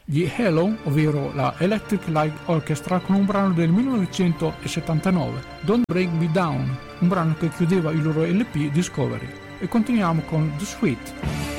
gli Hello, ovvero la Electric Light Orchestra, con un brano del 1979, Don't Break Me Down, un brano che chiudeva il loro LP Discovery. E continuiamo con The Sweet.